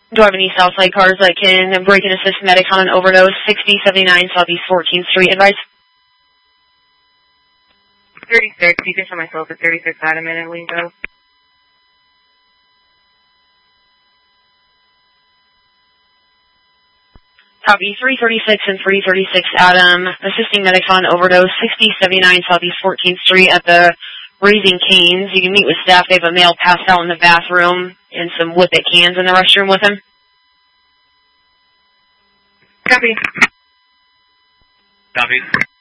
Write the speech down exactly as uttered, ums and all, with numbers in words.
Do I have any Southside cars that can break and assist medic on an overdose? sixty seventy-nine Southeast fourteenth Street, advice. thirty-six, you can show myself at thirty-six Adam and Lingo. Copy, three thirty-six and three thirty-six Adam, assisting medics on overdose, sixty seventy-nine Southeast fourteenth Street at the Raising Canes. You can meet with staff. They have a male passed out in the bathroom and some Whippet cans in the restroom with him. Copy. Copy.